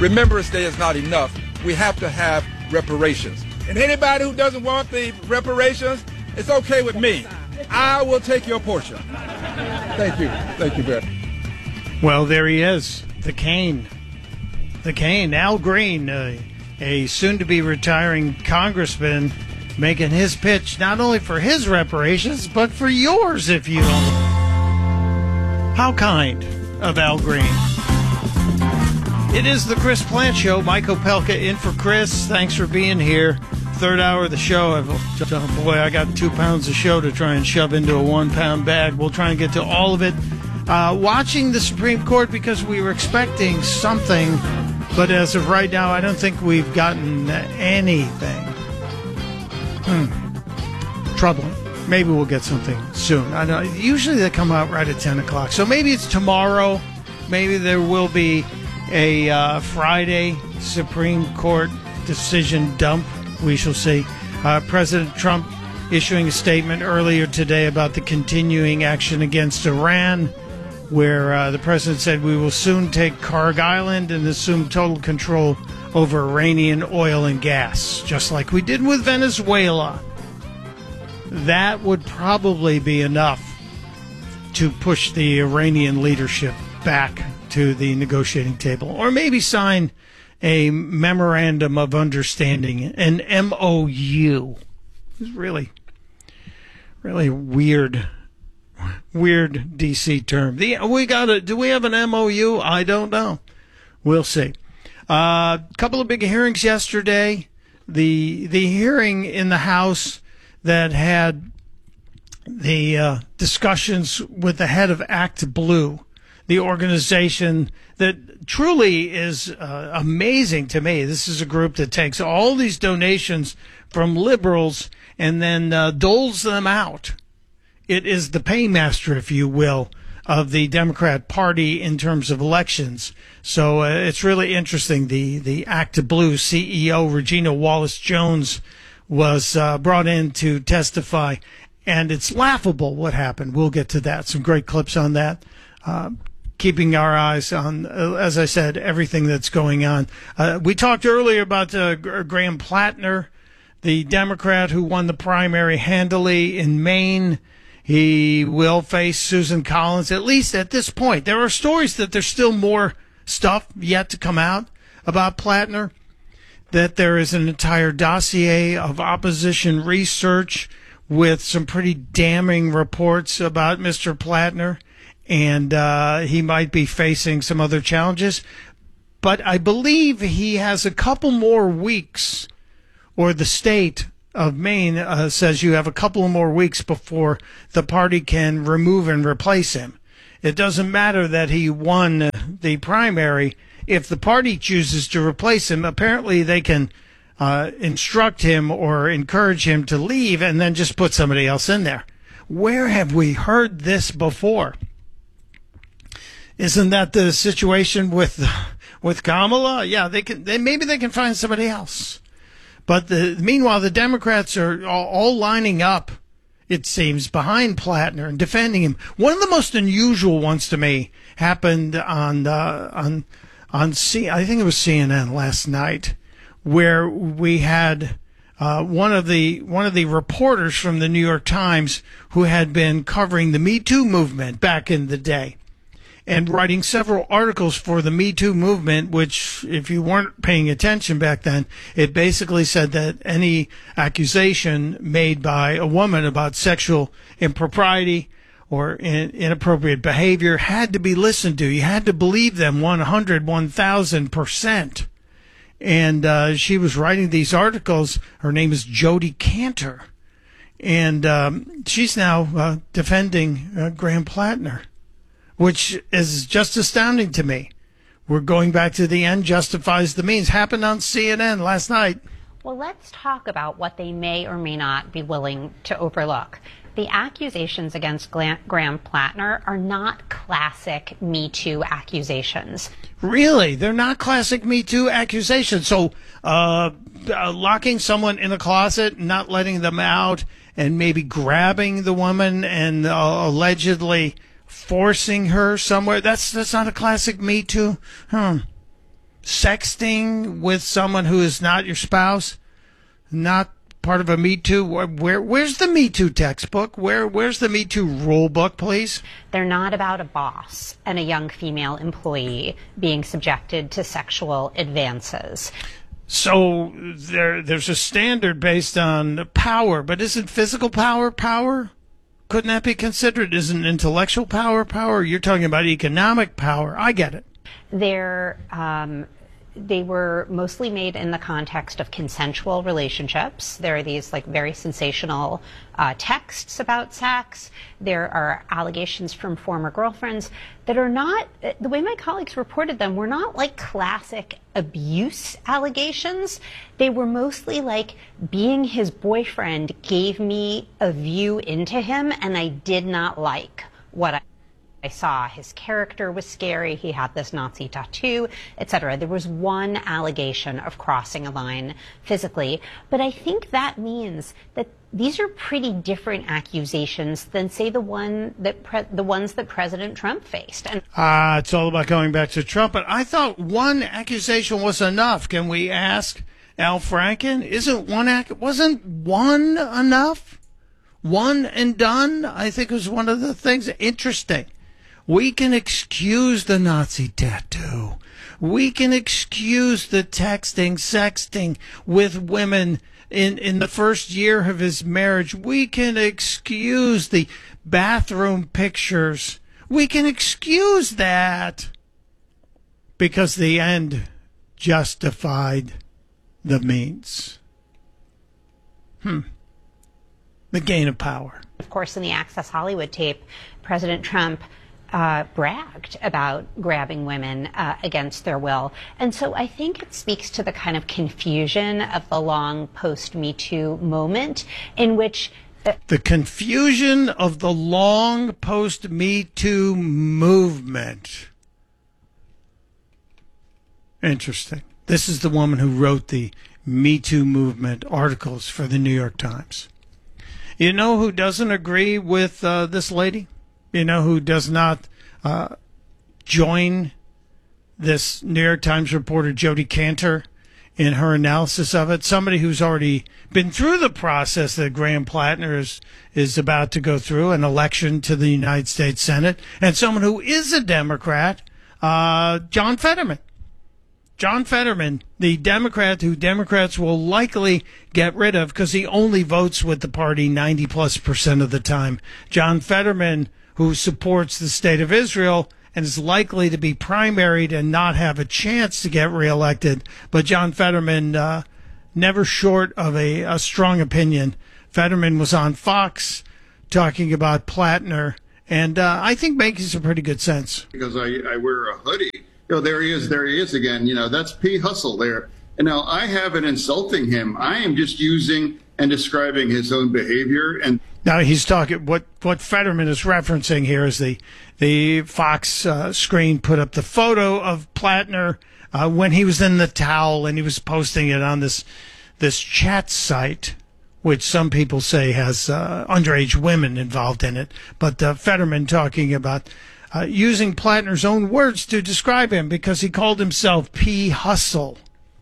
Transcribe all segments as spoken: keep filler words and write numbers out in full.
Remembrance Day is not enough. We have to have reparations. And anybody who doesn't want the reparations, it's okay with me. I will take your portion. Thank you. Thank you, Brett. Well, there he is, the Cane. The Cane, Al Green, uh, a soon-to-be retiring congressman, making his pitch not only for his reparations, but for yours, if you don't. How kind of Al Green. It is the Chris Plant Show. Mike Opelka in for Chris. Thanks for being here. Third hour of the show. I've, oh boy, I got two pounds of show to try and shove into a one-pound bag. We'll try and get to all of it. Uh, watching the Supreme Court because we were expecting something, but as of right now, I don't think we've gotten anything. Hmm. Troubling. Maybe we'll get something soon. I know. Usually they come out right at ten o'clock. So maybe it's tomorrow. Maybe there will be a uh, Friday Supreme Court decision dump. We shall see. Uh, President Trump issuing a statement earlier today about the continuing action against Iran, where uh, the president said we will soon take Karg Island and assume total control over Iranian oil and gas, just like we did with Venezuela. That would probably be enough to push the Iranian leadership back to the negotiating table, or maybe sign a memorandum of understanding, an M O U. It's really, really weird, weird D C term. The, we got a, do we have an M O U? I don't know. We'll see. A uh, couple of big hearings yesterday. The the hearing in the House that had the uh, discussions with the head of Act Blue, the organization that truly is uh, amazing to me. This is a group that takes all these donations from liberals and then uh, doles them out. It is the paymaster, if you will, of the Democrat Party in terms of elections. So uh, it's really interesting. The, the Act Blue C E O, Regina Wallace-Jones, was uh, brought in to testify, and it's laughable what happened. We'll get to that. Some great clips on that. Uh, keeping our eyes on, uh, as I said, everything that's going on. Uh, we talked earlier about uh, Graham Plattner, the Democrat who won the primary handily in Maine. He will face Susan Collins, at least at this point. There are stories that there's still more stuff yet to come out about Plattner, that there is an entire dossier of opposition research with some pretty damning reports about Mister Plattner, and uh, he might be facing some other challenges. But I believe he has a couple more weeks, or the state of Maine uh, says you have a couple more weeks before the party can remove and replace him. It doesn't matter that he won the primary. If the party chooses to replace him, apparently they can uh, instruct him or encourage him to leave and then just put somebody else in there. Where have we heard this before? Isn't that the situation with with Kamala? Yeah, they can. They, maybe they can find somebody else. But the, meanwhile, the Democrats are all, all lining up, it seems, behind Plattner and defending him. One of the most unusual ones to me happened on uh, on on C. I think it was C N N last night, where we had uh, one of the one of the reporters from the New York Times who had been covering the Me Too movement back in the day, and writing several articles for the Me Too movement, which, if you weren't paying attention back then, it basically said that any accusation made by a woman about sexual impropriety or in, inappropriate behavior had to be listened to. You had to believe them one hundred, one thousand percent. And uh, she was writing these articles. Her name is Jodi Kantor. And um, she's now uh, defending uh, Graham Plattner, which is just astounding to me. We're going back to the end justifies the means. Happened on C N N last night. Well, let's talk about what they may or may not be willing to overlook. The accusations against Graham Plattner are not classic Me Too accusations. Really? They're not classic Me Too accusations. So uh, uh, locking someone in a closet, not letting them out, and maybe grabbing the woman and uh, allegedly forcing her somewhere. That's that's not a classic Me Too. Hmm. sexting with someone who is not your spouse, not part of a Me Too? Where, where's the Me Too textbook? Where, where's the Me Too rule book, please? They're not about a boss and a young female employee being subjected to sexual advances. So there, there's a standard based on power, but isn't physical power power? Couldn't that be considered? Isn't intellectual power power? You're talking about economic power. I get it. They're, um, they were mostly made in the context of consensual relationships. There are these like very sensational uh, texts about sex. There are allegations from former girlfriends that are not, the way my colleagues reported them, were not like classic abuse allegations. They were mostly like, being his boyfriend gave me a view into him and I did not like what I I saw. His character was scary. He had this Nazi tattoo, et cetera. There was one allegation of crossing a line physically, but I think that means that these are pretty different accusations than, say, the one that pre- the ones that President Trump faced. And ah, uh, it's all about going back to Trump. But I thought one accusation was enough. Can we ask Al Franken? Isn't one ac- wasn't one enough? One and done, I think, was one of the things interesting. We can excuse the Nazi tattoo. We can excuse the texting, sexting with women in, in the first year of his marriage. We can excuse the bathroom pictures. We can excuse that because the end justified the means. Hmm. The gain of power. Of course, in the Access Hollywood tape, President Trump Uh, bragged about grabbing women uh, against their will. And so I think it speaks to the kind of confusion of the long post-Me Too moment in which... Uh, the confusion of the long post-Me Too movement. Interesting. This is the woman who wrote the Me Too movement articles for the New York Times. You know who doesn't agree with uh, this lady? You know who does not uh, join this New York Times reporter, Jodi Kantor, in her analysis of it? Somebody who's already been through the process that Graham Plattner is, is about to go through, an election to the United States Senate, and someone who is a Democrat, uh, John Fetterman. John Fetterman, the Democrat who Democrats will likely get rid of because he only votes with the party ninety plus percent of the time. John Fetterman, who supports the state of Israel and is likely to be primaried and not have a chance to get reelected. But John Fetterman, uh, never short of a, a strong opinion. Fetterman was on Fox talking about Plattner, and uh, I think making some pretty good sense. Because I, I wear a hoodie. You know, there he is, there he is again. You know, that's P. Hustle there. And now I haven't insulting him. I am just using and describing his own behavior. And now he's talking, what, what Fetterman is referencing here is the, the Fox uh, screen put up the photo of Plattner uh, when he was in the towel, and he was posting it on this, this chat site, which some people say has uh, underage women involved in it. But uh, Fetterman talking about uh, using Plattner's own words to describe him because he called himself P. Hustle.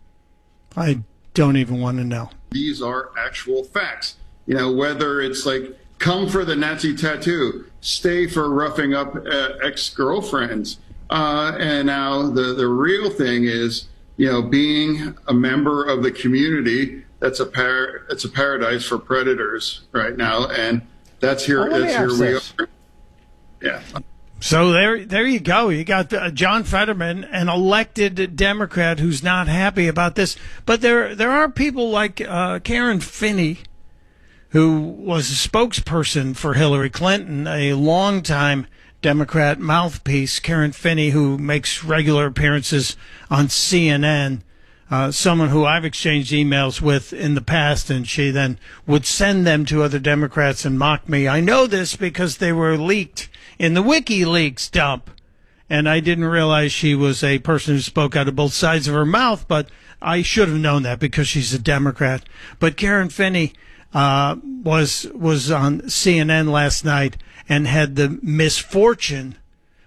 I don't even want to know. These are actual facts. You know, whether it's like, come for the Nazi tattoo, stay for roughing up uh, ex-girlfriends. Uh, and now the, the real thing is, you know, being a member of the community, that's a par- it's a paradise for predators right now. And that's here, well, that's here we this. are. Yeah. So there, there you go. You got uh, John Fetterman, an elected Democrat who's not happy about this. But there, there are people like uh, Karen Finney, who was a spokesperson for Hillary Clinton, a longtime Democrat mouthpiece. Karen Finney, who makes regular appearances on C N N, uh, someone who I've exchanged emails with in the past, and she then would send them to other Democrats and mock me. I know this because they were leaked in the WikiLeaks dump, and I didn't realize she was a person who spoke out of both sides of her mouth, but I should have known that because she's a Democrat. But Karen Finney uh, was was on C N N last night and had the misfortune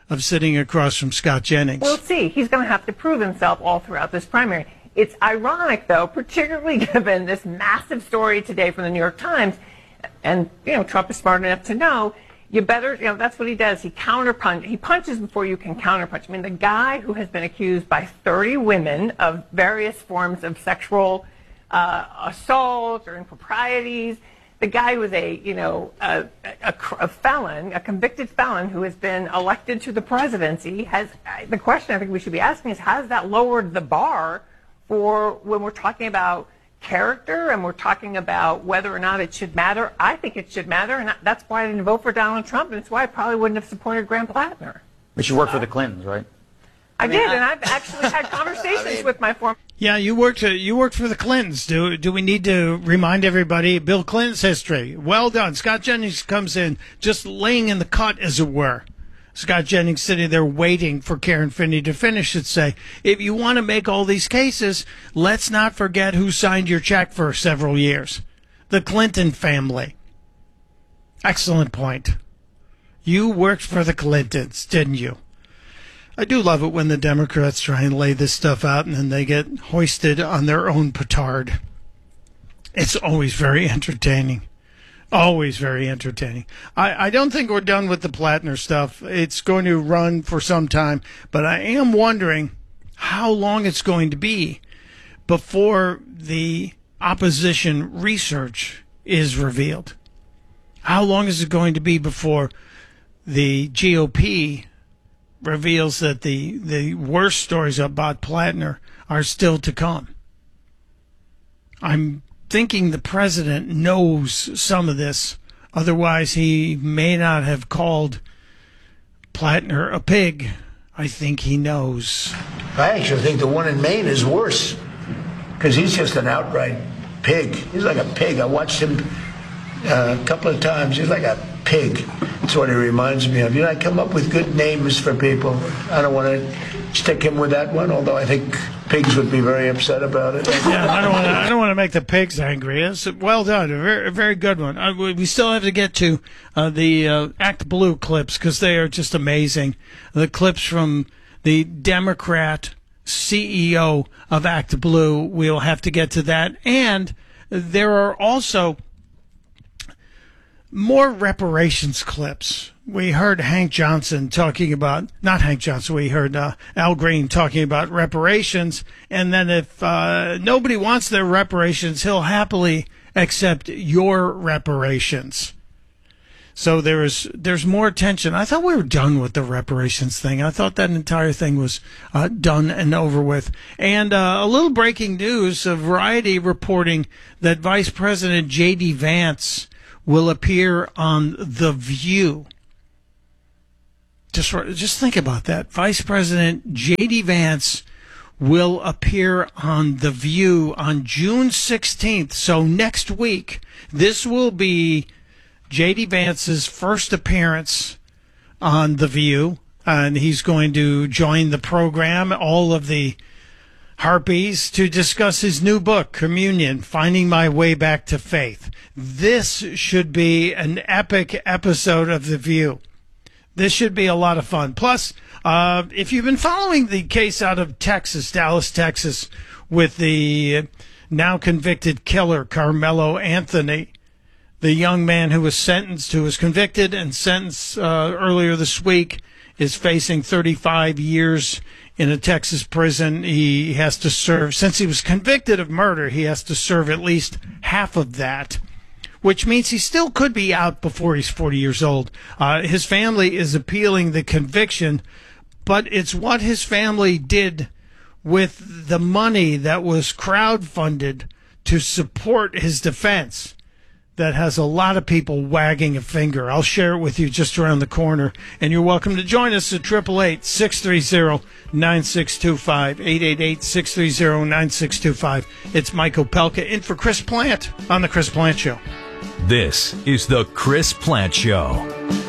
of sitting across from Scott Jennings. We'll see. He's going to have to prove himself all throughout this primary. It's ironic, though, particularly given this massive story today from the New York Times, and, you know, Trump is smart enough to know, you better, you know, that's what he does. He counterpunch. He punches before you can counterpunch. I mean, the guy who has been accused by thirty women of various forms of sexual uh, assault or improprieties, the guy was a, you know, a, a, a felon, a convicted felon who has been elected to the presidency, has, the question I think we should be asking is, has that lowered the bar for when we're talking about character and we're talking about whether or not it should matter? I think it should matter, and that's why I didn't vote for Donald Trump, and it's why I probably wouldn't have supported Graham Plattner. But you worked for the Clintons, right? I, I mean, I, did, and I've actually had conversations I mean, with my former... Yeah, you worked. Uh, you worked for the Clintons. Do do we need to remind everybody Bill Clinton's history? Well done. Scott Jennings comes in just laying in the cut, as it were. Scott Jennings sitting there waiting for Karen Finney to finish and say, if you want to make all these cases, let's not forget who signed your check for several years. The Clinton family. Excellent point. You worked for the Clintons, didn't you? I do love it when the Democrats try and lay this stuff out and then they get hoisted on their own petard. It's always very entertaining. Always very entertaining. I, I don't think we're done with the Plattner stuff. It's going to run for some time, but I am wondering how long it's going to be before the opposition research is revealed. How long is it going to be before the G O P reveals that the, the worst stories about Plattner are still to come? I'm thinking the president knows some of this. Otherwise, he may not have called Plattner a pig. I think he knows. I actually think the one in Maine is worse because he's just an outright pig. He's like a pig. I watched him uh, a couple of times. He's like a pig. That's what he reminds me of. You know, I come up with good names for people. I don't want to stick him with that one, although I think pigs would be very upset about it. Yeah, I don't want to. I don't want to make the pigs angry. It's well done, a very, a very good one. Uh, we still have to get to uh, the uh, Act Blue clips because they are just amazing. The clips from the Democrat C E O of Act Blue. We'll have to get to that, and there are also more reparations clips. We heard Hank Johnson talking about, not Hank Johnson, we heard uh, Al Green talking about reparations, and then if uh, nobody wants their reparations, he'll happily accept your reparations. So there's there's more tension. I thought we were done with the reparations thing. I thought that entire thing was uh, done and over with. And uh, a little breaking news, a Variety reporting that Vice President J D. Vance will appear on The View. Just, just think about that. Vice President J D. Vance will appear on The View on June sixteenth. So next week, this will be J D. Vance's first appearance on The View. And he's going to join the program, all of the Harpies, to discuss his new book, Communion, Finding My Way Back to Faith. This should be an epic episode of The View. This should be a lot of fun. Plus, uh, if you've been following the case out of Texas, Dallas, Texas, with the now convicted killer, Carmelo Anthony, the young man who was sentenced, who was convicted and sentenced uh, earlier this week, is facing thirty-five years in a Texas prison. He has to serve, since he was convicted of murder, he has to serve at least half of that, which means he still could be out before he's forty years old. Uh, his family is appealing the conviction, but it's what his family did with the money that was crowdfunded to support his defense that has a lot of people wagging a finger. I'll share it with you just around the corner, and you're welcome to join us at eight eight eight, six three zero, nine six two five, eight eight eight, six three zero, nine six two five. It's Mike Opelka in for Chris Plant on The Chris Plant Show. This is The Chris Plant Show.